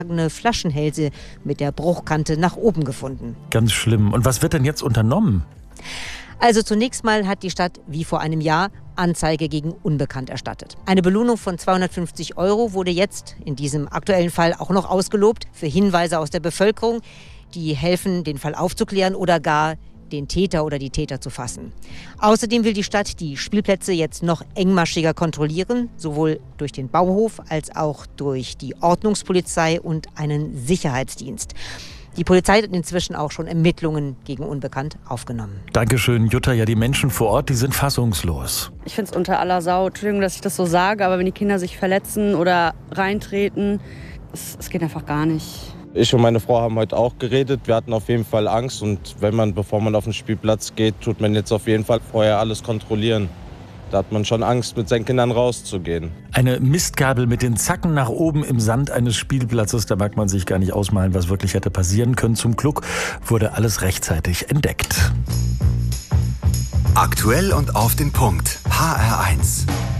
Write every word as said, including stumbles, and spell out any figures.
Flaschenhälse mit der Bruchkante nach oben gefunden. Ganz schlimm. Und was wird denn jetzt unternommen? Also zunächst mal hat die Stadt, wie vor einem Jahr, Anzeige gegen Unbekannt erstattet. Eine Belohnung von zweihundertfünfzig Euro wurde jetzt in diesem aktuellen Fall auch noch ausgelobt für Hinweise aus der Bevölkerung, die helfen, den Fall aufzuklären oder gar den Täter oder die Täter zu fassen. Außerdem will die Stadt die Spielplätze jetzt noch engmaschiger kontrollieren, sowohl durch den Bauhof als auch durch die Ordnungspolizei und einen Sicherheitsdienst. Die Polizei hat inzwischen auch schon Ermittlungen gegen Unbekannt aufgenommen. Dankeschön, Jutta. Ja, die Menschen vor Ort, die sind fassungslos. Ich finde es unter aller Sau. Entschuldigung, dass ich das so sage, aber wenn die Kinder sich verletzen oder reintreten, es, es geht einfach gar nicht. Ich und meine Frau haben heute auch geredet. Wir hatten auf jeden Fall Angst. Und wenn man, bevor man auf den Spielplatz geht, tut man jetzt auf jeden Fall vorher alles kontrollieren. Da hat man schon Angst, mit seinen Kindern rauszugehen. Eine Mistgabel mit den Zacken nach oben im Sand eines Spielplatzes, da mag man sich gar nicht ausmalen, was wirklich hätte passieren können. Zum Glück wurde alles rechtzeitig entdeckt. Aktuell und auf den Punkt. H R eins.